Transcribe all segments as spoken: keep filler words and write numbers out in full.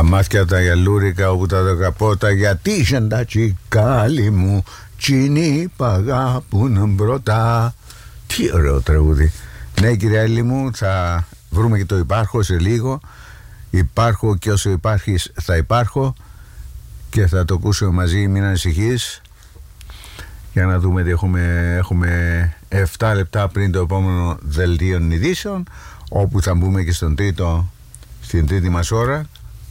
Τα μάτια τα γυαλούρικα όπου τα δεκαπότα, γιατί είσαι τα τσικάλι μου, τσινή παγάπουν πρώτα. Τι ωραίο τραγούδι. Ναι, κυρία Έλλη μου, θα βρούμε και το υπάρχω σε λίγο. Υπάρχω και όσο υπάρχεις θα υπάρχω, και θα το ακούσουμε μαζί, μην ανησυχείς. Για να δούμε τι έχουμε. Έχουμε επτά λεπτά πριν το επόμενο δελτίο ειδήσεων, όπου θα μπούμε και στον τρίτο, στην τρίτη μας ώρα.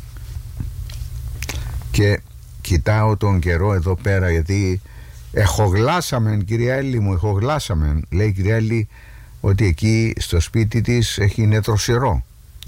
Και κοιτάω τον καιρό εδώ πέρα, γιατί εχογλάσαμεν, κυρία Έλλη μου, εχογλάσαμεν. Λέει η κυρία Έλλη ότι εκεί στο σπίτι της έχει νετροσερό.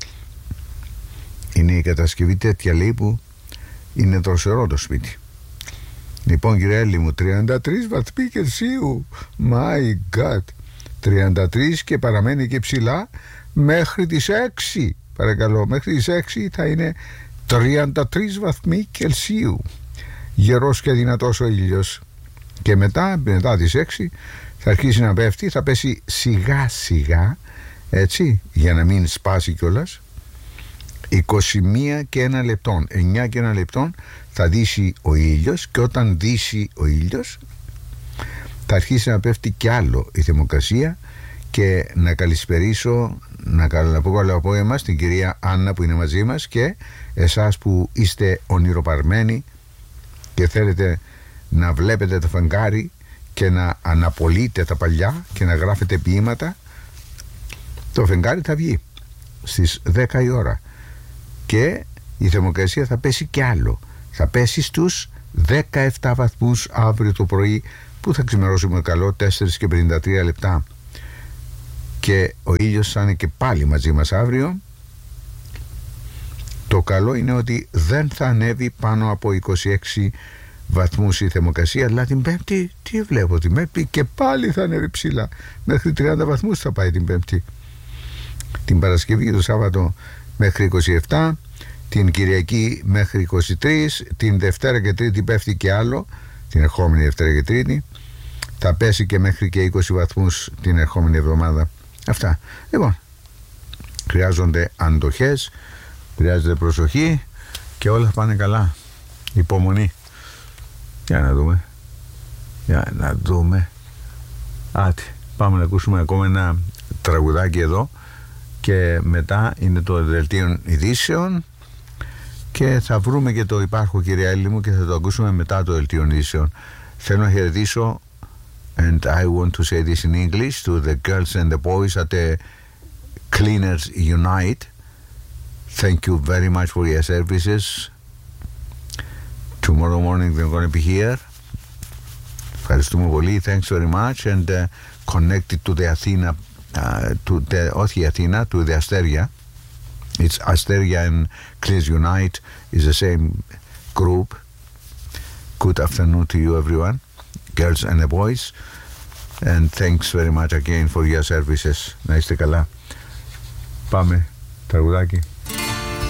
Είναι η κατασκευή τέτοια, λέει, που είναι νετροσερό το σπίτι. Λοιπόν, κυρία Έλλη μου, τριάντα τρεις βαθμοί Κελσίου. My God. τριάντα τρεις και παραμένει και ψηλά μέχρι τις έξι. Παρακαλώ, μέχρι τις έξι θα είναι τριάντα τρεις βαθμοί Κελσίου. Γερός και δυνατός ο ήλιος. Και μετά, μετά τις έξι θα αρχίσει να πέφτει, θα πέσει σιγά σιγά, έτσι, για να μην σπάσει κιόλας. είκοσι μία και ένα λεπτόν, εννιά και ένα λεπτόν θα δύσει ο ήλιος, και όταν δύσει ο ήλιος θα αρχίσει να πέφτει κι άλλο η θερμοκρασία. Και να καλησπερίσω, να πω καλό απόγευμα στην κυρία Άννα που είναι μαζί μας, και εσάς που είστε ονειροπαρμένοι και θέλετε να βλέπετε το φεγγάρι και να αναπολύτε τα παλιά και να γράφετε ποίηματα. Το φεγγάρι θα βγει στις δέκα η ώρα και η θερμοκρασία θα πέσει κι άλλο. Θα πέσει στους δεκαεπτά βαθμούς αύριο το πρωί, που θα ξημερώσουμε καλό τέσσερα και πενήντα τρία λεπτά. Και ο ήλιος θα είναι και πάλι μαζί μας αύριο. Το καλό είναι ότι δεν θα ανέβει πάνω από είκοσι έξι βαθμούς η θερμοκρασία, αλλά την Πέμπτη, τι βλέπω, την Πέμπτη και πάλι θα ανέβει ψηλά. Μέχρι τριάντα βαθμούς θα πάει την Πέμπτη. Την Παρασκευή και το Σάββατο μέχρι είκοσι επτά, την Κυριακή μέχρι είκοσι τρία, την Δευτέρα και Τρίτη πέφτει και άλλο, την ερχόμενη Δευτέρα και Τρίτη. Θα πέσει και μέχρι και είκοσι βαθμούς την ερχόμενη εβδομάδα. Αυτά. Λοιπόν, χρειάζονται αντοχές, χρειάζεται προσοχή και όλα θα πάνε καλά. Υπομονή. Για να δούμε. Για να δούμε. Άτι, πάμε να ακούσουμε ακόμα ένα τραγουδάκι εδώ και μετά είναι το δελτίο ειδήσεων και θα βρούμε και το υπάρχω, κυρία Έλλη μου, και θα το ακούσουμε μετά το δελτίο ειδήσεων. Θέλω να χαιρετήσω, and I want to say this in English, to the girls and the boys at the Cleaners Unite. Thank you very much for your services. Tomorrow morning they're going to be here. Ευχαριστούμε πολύ. Thanks very much. And uh, connected to the Athena, uh, to the, όχι Athena, to the Asteria. It's Asteria and Cleaners Unite is the same group. Good afternoon to you everyone, girls and the boys. And thanks very much again for your services. Να είστε καλά. Πάμε, τραγουδάκι.